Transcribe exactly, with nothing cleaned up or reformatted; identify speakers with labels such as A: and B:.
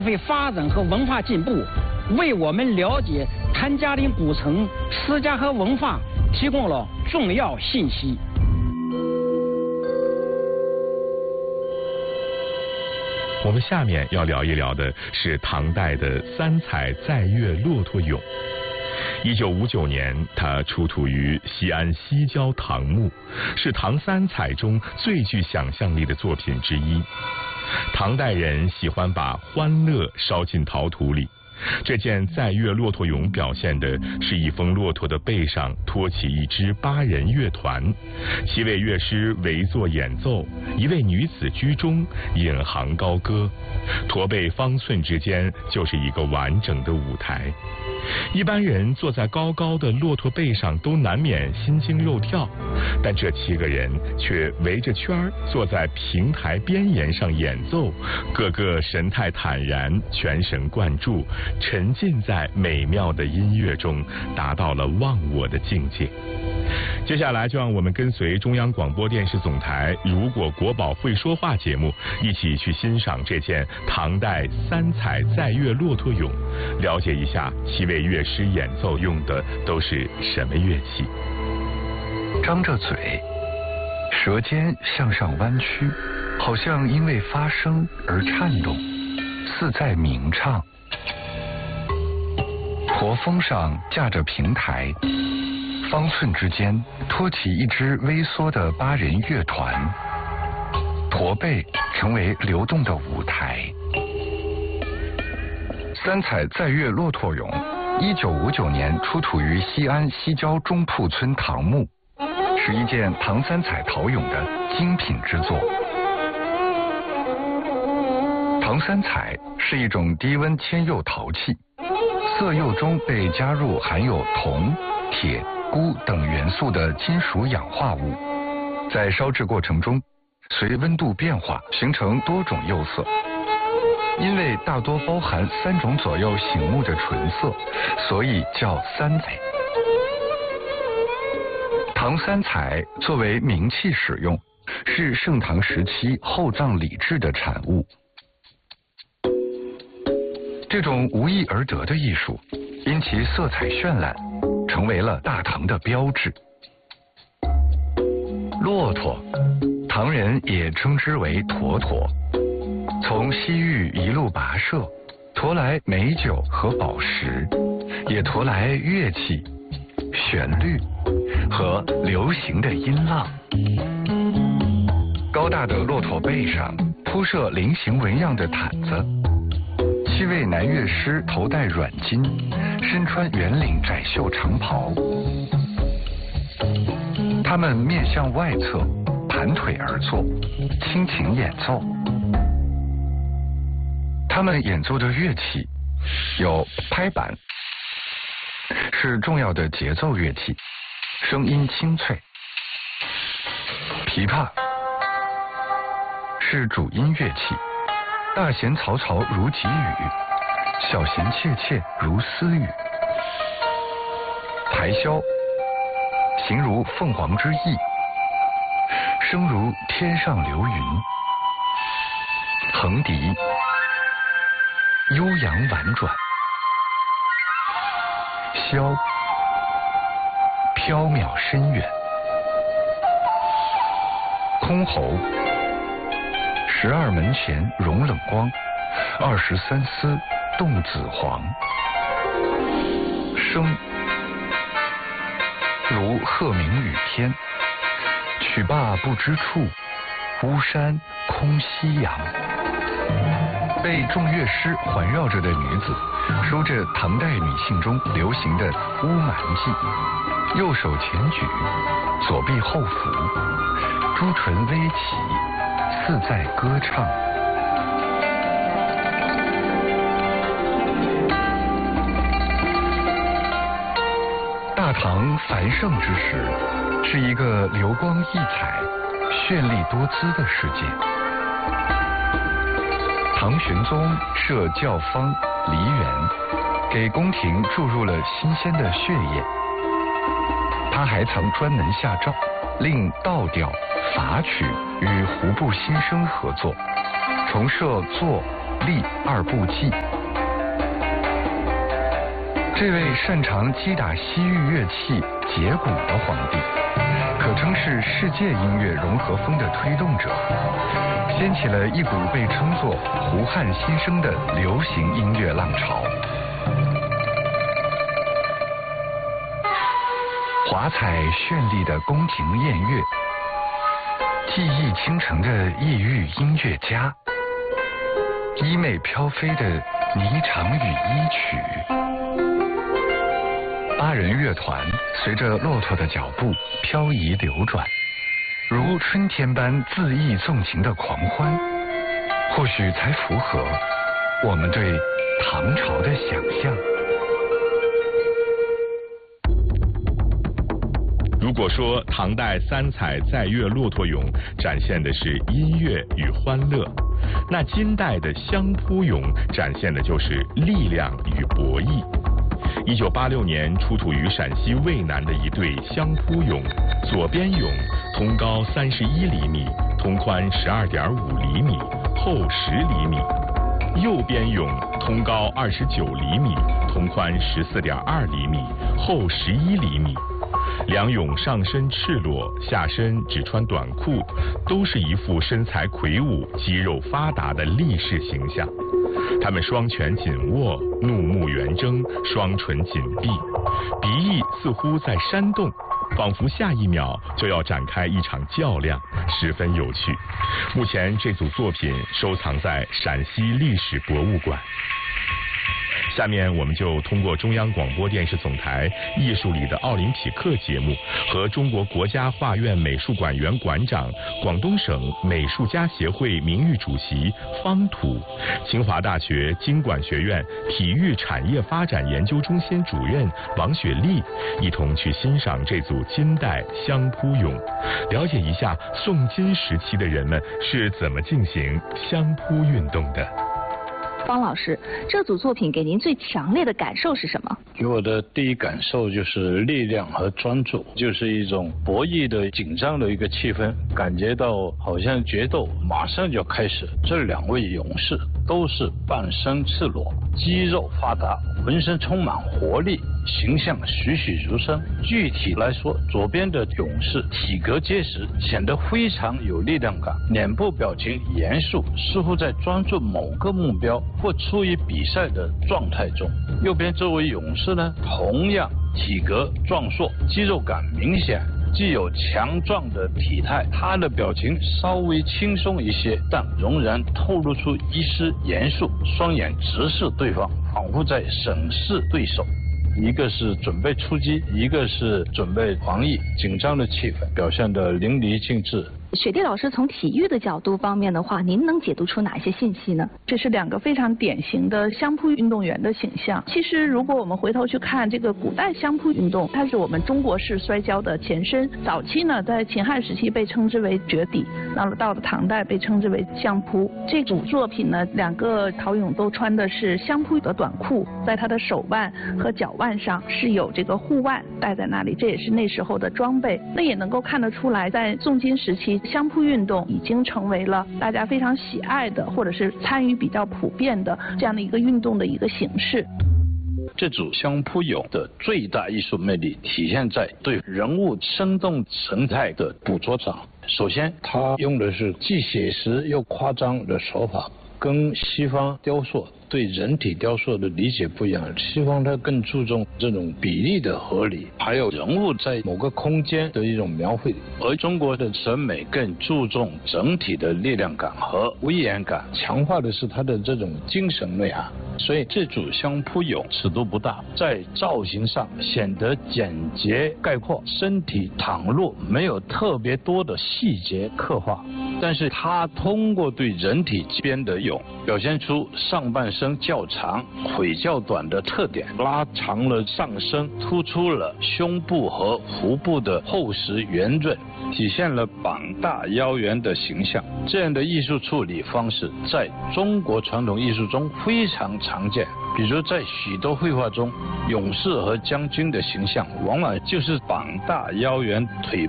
A: 为发展和文化进步，为我们了解谭家岭古城史家和文化提供了重要信息。
B: 我们下面要聊一聊的是唐代的三彩载月骆驼俑。一九五九年，它出土于西安西郊唐墓，是唐三彩中最具想象力的作品之一。唐代人喜欢把欢乐烧进陶土里。这件载月骆驼俑表现的是一峰骆驼的背上托起一支八人乐团，七位乐师围坐演奏，一位女子居中引吭高歌，驼背方寸之间就是一个完整的舞台。一般人坐在高高的骆驼背上都难免心惊肉跳，但这七个人却围着圈坐在平台边沿上演奏，个个神态坦然，全神贯注，沉浸在美妙的音乐中，达到了忘我的境界。接下来就让我们跟随中央广播电视总台如果国宝会说话节目，一起去欣赏这件唐代三彩载月骆驼俑，了解一下七位乐师演奏用的都是什么乐器。
C: 张着嘴，舌尖向上弯曲，好像因为发声而颤动，似在鸣唱。驼峰上架着平台，方寸之间托起一支微缩的八人乐团，驼背成为流动的舞台。三彩载月骆驼俑，一九五九年出土于西安西郊中铺村唐墓，是一件唐三彩陶俑的精品之作。唐三彩是一种低温铅釉陶器，色釉中被加入含有铜、铁、钴等元素的金属氧化物，在烧制过程中随温度变化形成多种釉色。因为大多包含三种左右醒目的纯色，所以叫三彩。唐三彩作为名器使用，是盛唐时期厚葬礼制的产物。这种无意而得的艺术，因其色彩绚烂，成为了大唐的标志。骆驼，唐人也称之为驼驼。从西域一路跋涉，驮来美酒和宝石，也驮来乐器、旋律和流行的音浪。高大的骆驼背上铺设菱形纹样的毯子，七位男乐师头戴软巾，身穿圆领窄袖长袍。他们面向外侧，盘腿而坐，倾情演奏。他们演奏的乐器有拍板，是重要的节奏乐器，声音清脆；琵琶是主音乐器，大弦嘈嘈如急雨，小弦切切如私语；排箫形如凤凰之翼，声如天上流云；横笛悠扬婉转，箫缥缈深远，箜篌十二门前融冷光，二十三丝动紫黄。笙如鹤鸣雨天，曲罢不知处，巫山空夕阳。被众乐师环绕着的女子，梳着唐代女性中流行的乌蛮髻，右手前举，左臂后扶，朱唇微起，似在歌唱。大唐繁盛之时，是一个流光溢彩、绚丽多姿的世界。唐玄宗设教坊、梨园，给宫廷注入了新鲜的血液。他还曾专门下诏，令道调、法曲与胡部新生合作，重设作、 力二部记。这位擅长击打西域乐器节鼓的皇帝，可称是世界音乐融合风的推动者，掀起了一股被称作胡汉新生的流行音乐浪潮。华彩绚丽的宫廷宴乐，技艺倾城的异域音乐家，衣袂飘飞的霓裳羽衣曲。八人乐团随着骆驼的脚步漂移流转，如春天般恣意纵情的狂欢，或许才符合我们对唐朝的想象。
B: 如果说唐代三彩载乐骆驼咏展现的是音乐与欢乐，那金代的相扑咏展现的就是力量与博弈。一九八六年出土于陕西渭南的一对相扑俑，左边俑通高三十一厘米，通宽十二点五厘米，厚十厘米；右边俑通高二十九厘米，通宽十四点二厘米，厚十一厘米。两俑上身赤裸，下身只穿短裤，都是一副身材魁梧、肌肉发达的力士形象。他们双拳紧握，怒目圆睁，双唇紧闭，鼻翼似乎在扇动，仿佛下一秒就要展开一场较量，十分有趣。目前这组作品收藏在陕西历史博物馆。下面我们就通过中央广播电视总台艺术里的奥林匹克节目和中国国家画院美术馆原馆长、广东省美术家协会名誉主席方土、清华大学经管学院体育产业发展研究中心主任王雪丽一同去欣赏这组金代相扑俑，了解一下宋金时期的人们是怎么进行相扑运动的。
D: 方老师，这组作品给您最强烈的感受是什么？
E: 给我的第一感受就是力量和专注，就是一种博弈的紧张的一个气氛，感觉到好像决斗马上就要开始。这两位勇士都是半身赤裸，肌肉发达，浑身充满活力，形象栩栩如生。具体来说，左边的勇士体格结实，显得非常有力量感，脸部表情严肃，似乎在专注某个目标或处于比赛的状态中。右边这位勇士呢，同样体格壮硕，肌肉感明显，既有强壮的体态，他的表情稍微轻松一些，但仍然透露出一丝严肃，双眼直视对方，仿佛在审视对手。一个是准备出击，一个是准备防御，紧张的气氛表现得淋漓尽致。
D: 雪莉老师从体育的角度方面的话，您能解读出哪些信息呢？
F: 这是两个非常典型的相扑运动员的形象。其实如果我们回头去看这个古代相扑运动，它是我们中国式摔跤的前身。早期呢，在秦汉时期被称之为绝底，到了到了唐代被称之为相扑。这组作品呢，两个陶俑都穿的是相扑的短裤，在他的手腕和脚腕上是有这个护腕戴在那里，这也是那时候的装备。那也能够看得出来，在宋金时期，相扑运动已经成为了大家非常喜爱的，或者是参与比较普遍的这样的一个运动的一个形式。
E: 这组相扑俑的最大艺术魅力体现在对人物生动神态的捕捉上。首先，他用的是既写实又夸张的手法，跟西方雕塑对人体雕塑的理解不一样，西方它更注重这种比例的合理，还有人物在某个空间的一种描绘，而中国的审美更注重整体的力量感和威严感，强化的是它的这种精神内涵。所以这组相扑俑尺度不大，在造型上显得简洁概括，身体袒露，没有特别多的细节刻画，但是它通过对人体边的俑表现出上半身较长、腿较短的特点，拉长了上身，突出了胸部和腹部的厚实圆润，体现了膀大腰圆的形象。这样的艺术处理方式在中国传统艺术中非常常见，比如在许多绘画中，勇士和将军的形象往往就是膀大腰圆、腿